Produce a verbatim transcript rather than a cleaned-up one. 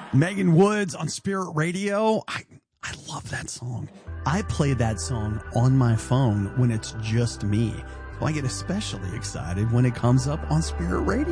Megan Woods on Spirit Radio. I, I love that song. I play that song on my phone when it's just me. So I get especially excited when it comes up on Spirit Radio.